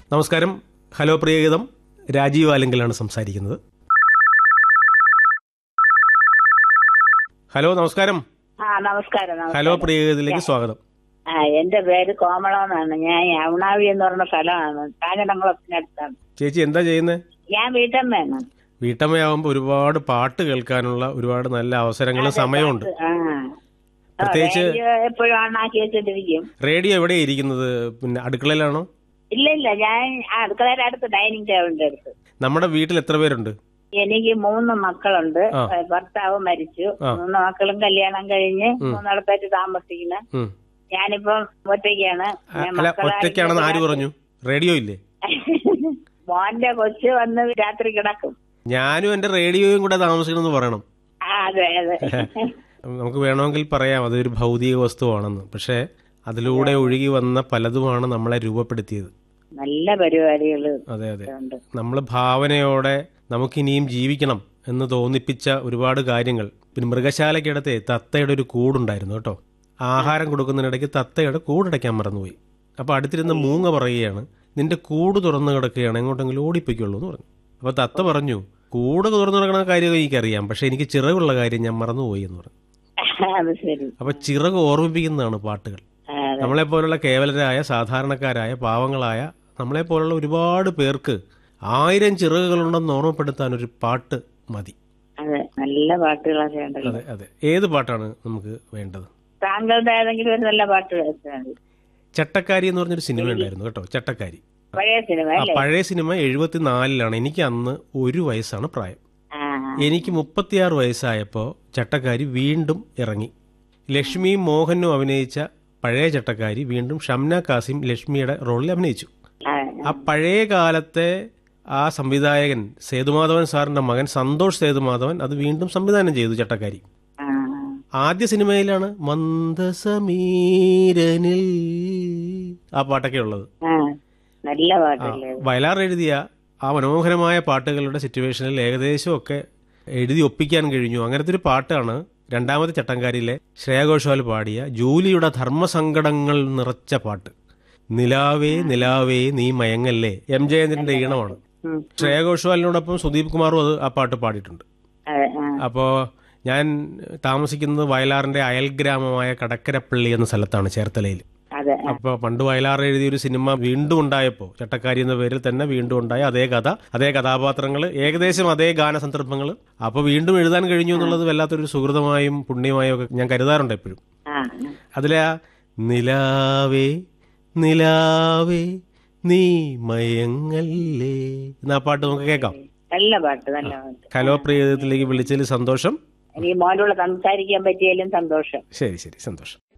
നമസ്കാരം. ഹലോ പ്രിയഗീതം, രാജീവ് ആലിങ്കലാണ് സംസാരിക്കുന്നത്. ഹലോ, നമസ്കാരം. നമസ്കാരം. ഹലോ പ്രിയഗീതത്തിലേക്ക് സ്വാഗതം. എന്റെ പേര് കോമള എന്നാണ്. ഞാൻ യൗണാവി എന്ന് പറഞ്ഞ സ്ഥലമാണ്, കാഞ്ഞിരംകുളത്തിനടുത്താണ്. ചേച്ചി എന്താ ചെയ്യുന്നത്? ഞാൻ വീട്ടമ്മയാണ്. വീട്ടമ്മയാവുമ്പോൾ ഒരുപാട് പാട്ട് കേൾക്കാനുള്ള ഒരുപാട് നല്ല അവസരങ്ങളും സമയമുണ്ട്. പ്രത്യേകിച്ച് എപ്പോഴും ഓണാക്കി വെച്ചിട്ടിരിക്കും. റേഡിയോ എവിടെയാണ് ഇരിക്കുന്നത്? പിന്നെ അടുക്കളയിലാണോ? ഇല്ല, ഞാൻ അടുക്കളയുടെ അടുത്ത്, ഡൈനിങ് ടേബിളിന്റെ അടുത്ത്. നമ്മുടെ വീട്ടിൽ എത്ര പേരുണ്ട്? എനിക്ക് 3 മക്കളുണ്ട്. ഭർത്താവ് മരിച്ചു. 3 മക്കളും കല്യാണം കഴിഞ്ഞ് 3 താമസിക്കുന്ന. ഞാനിപ്പം ഒറ്റയ്ക്കാണ്. ഒറ്റയ്ക്കാണെന്ന് ആര് പറഞ്ഞു? റേഡിയോ ഇല്ലേ? മോന്റെ കൊച്ചു വന്ന് രാത്രി കിടക്കും. ഞാനും എന്റെ റേഡിയോയും കൂടെ താമസിക്കണമെന്ന് പറയണം. അതെ. നമുക്ക് വേണമെങ്കിൽ പറയാം അതൊരു ഭൗതിക വസ്തുവാണെന്ന്. പക്ഷെ അതിലൂടെ ഒഴുകി വന്ന പലതുമാണ് നമ്മളെ രൂപപ്പെടുത്തിയത്. നല്ല പരിപാടികൾ. അതെ. നമ്മൾ ഭാവനയോടെ നമുക്കിനിയും ജീവിക്കണം എന്ന് തോന്നിപ്പിച്ച ഒരുപാട് കാര്യങ്ങൾ. പിന്നെ മൃഗശാലയ്ക്കിടത്തെ തത്തയുടെ ഒരു കൂടുണ്ടായിരുന്നു കേട്ടോ. ആഹാരം കൊടുക്കുന്നതിനിടയ്ക്ക് തത്തയുടെ കൂടടയ്ക്കാൻ മറന്നുപോയി. അപ്പോൾ അടുത്തിരുന്ന മൂങ്ങ പറയുകയാണ്, നിന്റെ കൂട് തുറന്നു കിടക്കുകയാണ്, എങ്ങോട്ടെങ്കിലും ഓടിപ്പിക്കുള്ളൂ എന്ന് പറഞ്ഞു. അപ്പോൾ തത്ത പറഞ്ഞു, കൂട് തുറന്നു കിടക്കുന്ന കാര്യം എനിക്കറിയാം, പക്ഷെ എനിക്ക് ചിറകുള്ള കാര്യം ഞാൻ മറന്നുപോയി എന്ന് പറഞ്ഞു. അപ്പൊ ചിറക് ഓർമ്മിപ്പിക്കുന്നതാണ് പാട്ടുകൾ. നമ്മളെപ്പോലുള്ള കേവലരായ സാധാരണക്കാരായ പാവങ്ങളായ നമ്മളെപ്പോലുള്ള ഒരുപാട് പേർക്ക് 1000 ചിറകുകളുണ്ടെന്ന് ഓർമ്മപ്പെടുത്താൻ ഒരു പാട്ട് മതി. നല്ല പാട്ടുകളൊക്കെ. അതെ. ഏത് പാട്ടാണ് നമുക്ക് വേണ്ടത്? താങ്കളുടെ ഏതെങ്കിലും ഒരു നല്ല പാട്ട്. ചട്ടക്കാരി എന്ന് പറഞ്ഞൊരു സിനിമ ഉണ്ടായിരുന്നു കേട്ടോ. ചട്ടക്കാരി പഴയ സിനിമ 74-ലാണ്. എനിക്ക് അന്ന് 1 വയസ്സാണ് പ്രായം. എനിക്ക് 36 വയസ്സായപ്പോൾ ചട്ടക്കാരി വീണ്ടും ഇറങ്ങി. ലക്ഷ്മിയും മോഹനും അഭിനയിച്ച പഴയ ചട്ടക്കാരി വീണ്ടും ഷംന കാസിം ലക്ഷ്മിയുടെ റോളിൽ അഭിനയിച്ചു. ആ പഴയ കാലത്തെ ആ സംവിധായകൻ സേതുമാധവൻ സാറിന്റെ മകൻ സന്തോഷ് സേതുമാധവൻ അത് വീണ്ടും സംവിധാനം ചെയ്തു ചട്ടക്കാരി. ആദ്യ സിനിമയിലാണ് മന്ദസമീരനിൽ ആ പാട്ടൊക്കെ ഉള്ളത്. വയലാർ എഴുതിയ ആ മനോഹരമായ പാട്ടുകളുടെ സിറ്റുവേഷനിൽ ഏകദേശം ഒക്കെ എഴുതി ഒപ്പിക്കാൻ കഴിഞ്ഞു. അങ്ങനത്തെ ഒരു പാട്ടാണ് രണ്ടാമത്തെ ചട്ടങ്കാരിയിലെ ശ്രേയ ഘോഷാൽ പാടിയ ജൂലിയുടെ ധർമ്മസങ്കടങ്ങൾ നിറച്ച പാട്ട്. നിലാവേ നിലാവേ നീ മയങ്ങല്ലേ. എം ജയചന്ദ്രന്റെ ഈണമാണ്. ശ്രേയ ഘോഷാലിനോടൊപ്പം സുദീപ് കുമാറും ആ പാട്ട് പാടിയിട്ടുണ്ട്. അപ്പോ ഞാൻ താമസിക്കുന്നത് വയലാറിന്റെ അയൽഗ്രാമമായ കടക്കരപ്പള്ളി എന്ന സ്ഥലത്താണ്, ചേർത്തലയിൽ. അപ്പൊ പണ്ട് വയലാർ എഴുതിയൊരു സിനിമ വീണ്ടും ഉണ്ടായപ്പോ ചട്ടക്കാരി എന്ന പേരിൽ തന്നെ വീണ്ടും ഉണ്ടായ അതേ കഥ, അതേ കഥാപാത്രങ്ങൾ, ഏകദേശം അതേ ഗാനസന്ദർഭങ്ങൾ. അപ്പൊ വീണ്ടും എഴുതാൻ കഴിഞ്ഞു എന്നുള്ളത് വല്ലാത്തൊരു സുഹൃതമായും പുണ്യമായും ഒക്കെ ഞാൻ കരുതാറുണ്ട് എപ്പോഴും. അതിലെ നിലാവേ നിലാവേ നീ മയങ്ങല്ലേ എന്നാ പാട്ട് നമുക്ക് കേൾക്കാം. നല്ല പാട്ട്. ഹലോ പ്രിയത്തിലേക്ക് വിളിച്ചതിൽ സന്തോഷം. എനിക്ക് മോനോട് സംസാരിക്കാൻ പറ്റിയാലും സന്തോഷം. ശരി, സന്തോഷം.